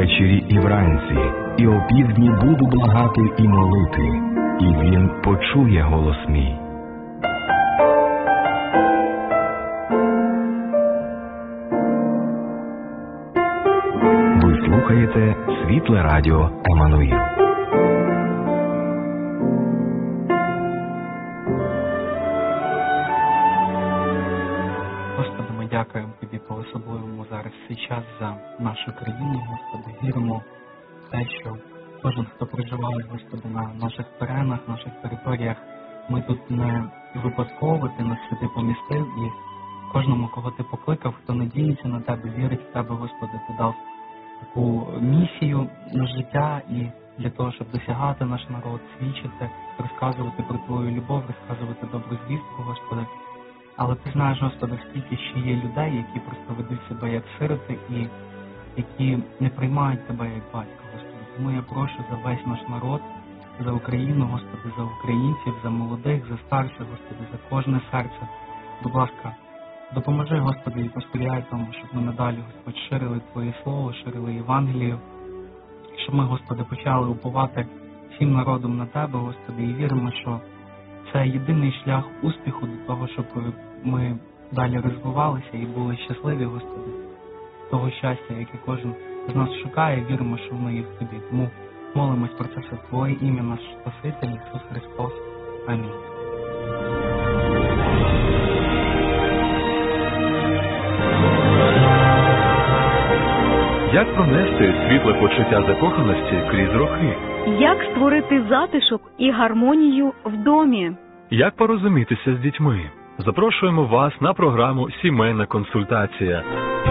ввечері і вранці, і опівдні буду благати і молити, і він почує голос мій. Ви слухаєте Світле Радіо Еммануїл. Господи, ми дякуємо Тобі по-особливому зараз цей час за нашу країну, Господи. Віримо в те, що кожен, хто проживає, Господи, на наших теренах, наших територіях, ми тут не випадково, Ти нас сюди помістив, і кожному, кого Ти покликав, хто надіється на Тебе, вірить в Тебе, Господи, Ти дав таку місію на життя і для того, щоб досягати наш народ, свідчити, розказувати про Твою любов, розказувати добру звістку, Господи. Але Ти знаєш, Господи, скільки ще є людей, які просто ведуть себе як сироти і які не приймають Тебе як батька, Господи. Тому я прошу за весь наш народ, за Україну, Господи, за українців, за молодих, за старших, Господи, за кожне серце. Будь ласка, допоможи, Господи, і посприяй тому, щоб ми надалі, Господь, ширили Твоє Слово, ширили Євангелію, щоб ми, Господи, почали уповати всім народом на Тебе, Господи, і віримо, що це єдиний шлях успіху до того, щоб ми далі розвивалися і були щасливі, Господи, того щастя, яке кожен з нас шукає, віримо, що воно є в Тобі. Тому молимось про це все в Твоє ім'я, наш Спаситель, Ісус Христос. Амінь. Як пронести світле почуття закоханості крізь роки? Як створити затишок і гармонію в домі? Як порозумітися з дітьми? Запрошуємо вас на програму «Сімейна консультація».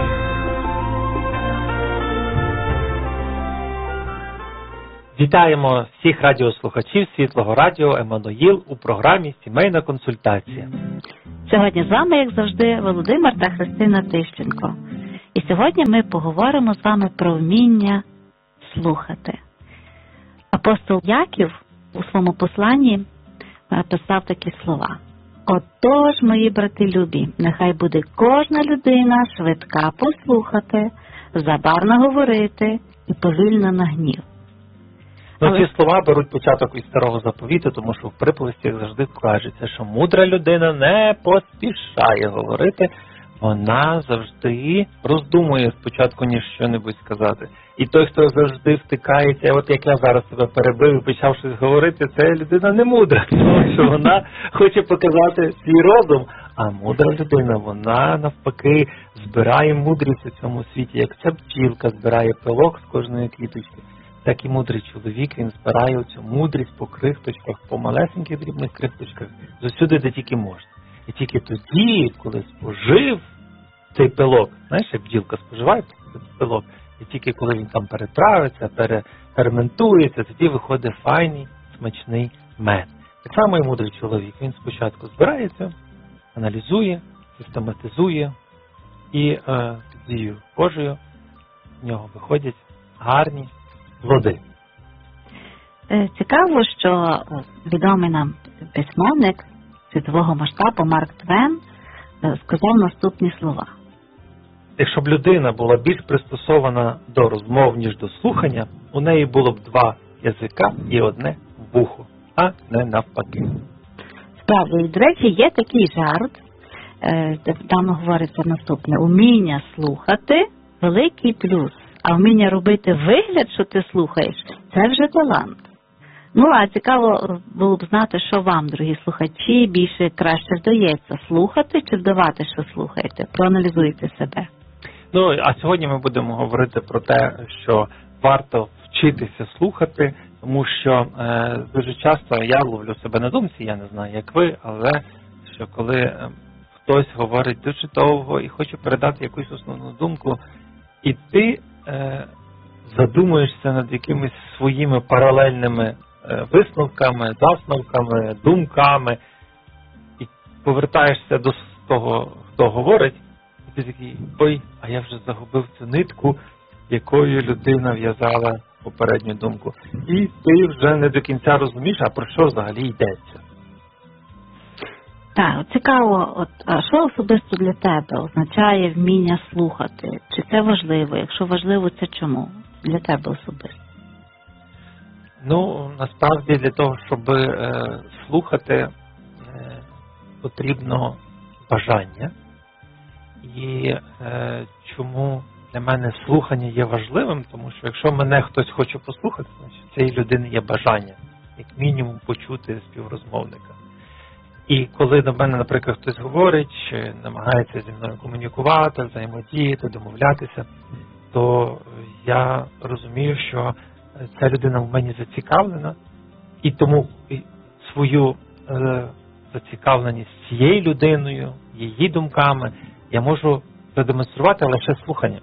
Вітаємо всіх радіослухачів Світлого Радіо Еммануїл у програмі «Сімейна консультація». Сьогодні з вами, як завжди, Володимир та Христина Тищенко. І сьогодні ми поговоримо з вами про вміння слухати. Апостол Яків у своєму посланні писав такі слова. «Отож, мої брати любі, нехай буде кожна людина швидка послухати, забарно говорити і повільно на гнів». Ці слова беруть початок із Старого Заповіту, тому що в приповістях завжди кажеться, що мудра людина не поспішає говорити, вона завжди роздумує спочатку, ніж що-небудь сказати. І той, хто завжди втикається, от як я зараз себе перебив і почав щось говорити, це людина не мудра, тому що вона хоче показати свій розум. А мудра людина, вона навпаки збирає мудрість у цьому світі, як ця бджілка збирає пилок з кожної квіточки. Так і мудрий чоловік, він збирає цю мудрість по крихточках, по малесеньких дрібних крихточках, зусюди, де тільки можна. І тільки тоді, коли спожив цей пилок, знаєш, як бджілка споживає пилок, і тільки коли він там перетравиться, перементується, тоді виходить файний, смачний мед. Так само і мудрий чоловік, він спочатку збирається, аналізує, систематизує, і під дією Божою в нього виходять гарні плоди. Цікаво, що відомий нам письменник світового масштабу Марк Твен сказав наступні слова. Якщо б людина була більш пристосована до розмов, ніж до слухання, у неї було б 2 язика і 1 вухо, а не навпаки. Справді, до речі, є такий жарт, там говориться наступне. Уміння слухати – великий плюс, а вміння робити вигляд, що ти слухаєш – це вже талант. Ну, а цікаво було б знати, що вам, дорогі слухачі, більше краще вдається – слухати чи вдавати, що слухаєте? Проаналізуйте себе. Ну, а сьогодні ми будемо говорити про те, що варто вчитися слухати, тому що дуже часто я ловлю себе на думці, я не знаю, як ви, але що коли хтось говорить дуже довго і хоче передати якусь основну думку, і ти задумуєшся над якимись своїми паралельними висновками, засновками, думками, і повертаєшся до того, хто говорить, і ти такий, ой, а я вже загубив цю нитку, якою людина в'язала попередню думку. І ти вже не до кінця розумієш, а про що взагалі йдеться. Так, цікаво, а що особисто для тебе означає вміння слухати? Чи це важливо? Якщо важливо, це чому? для тебе особисто? Ну, насправді для того, щоб слухати, потрібно бажання. І чому для мене слухання є важливим, тому що якщо мене хтось хоче послухати, значить цієї людини є бажання, як мінімум почути співрозмовника. І коли до мене, наприклад, хтось говорить, чи намагається зі мною комунікувати, взаємодіяти, домовлятися, то я розумію, що ця людина в мені зацікавлена, і тому свою зацікавленість цією людиною, її думками я можу продемонструвати лише слуханням.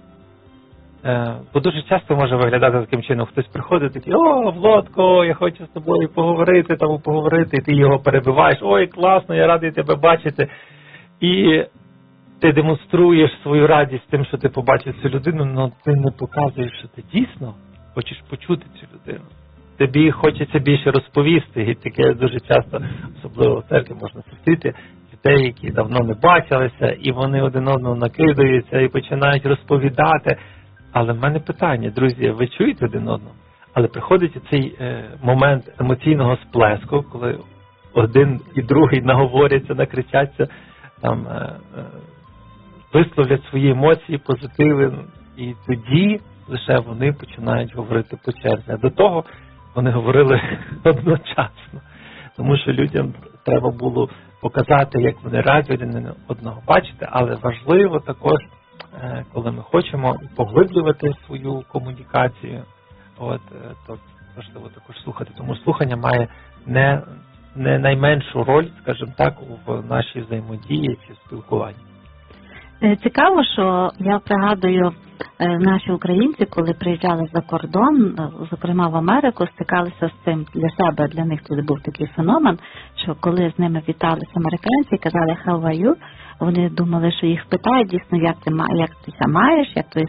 Бо дуже часто може виглядати таким чином, хтось приходить такий: о, Володко, я хочу з тобою поговорити, і ти його перебиваєш: ой, класно, я радий тебе бачити. І ти демонструєш свою радість тим, що ти побачив цю людину, але ти не показуєш, що ти дійсно хочеш почути цю людину. Тобі хочеться більше розповісти, і таке дуже часто, особливо в церкві, можна зустріти дітей, які давно не бачилися, і вони один одного накидаються і починають розповідати. Але в мене питання, друзі, ви чуєте один одного? Але приходить цей момент емоційного сплеску, коли один і другий наговоряться, накричаться, там, висловлять свої емоції, позитиви, і тоді лише вони починають говорити по черзі. А до того вони говорили одночасно, тому що людям треба було показати, як вони раді один одного бачити, але важливо також, коли ми хочемо поглиблювати свою комунікацію, то важливо також слухати. Тому слухання має не найменшу роль, скажімо так, в нашій взаємодії чи спілкуванні. Цікаво, що я пригадую, наші українці, коли приїжджали за кордон, зокрема в Америку, стикалися з цим для себе, для них тут був такий феномен, що коли з ними віталися американці і казали «How are you?», вони думали, що їх питають дійсно, як ти маєш, як твої